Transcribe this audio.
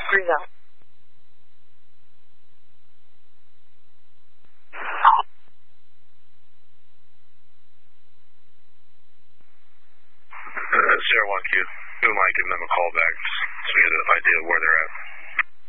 Rizzo. Sierra 1Q. Who am I giving them a call back so we get an idea of where they're at?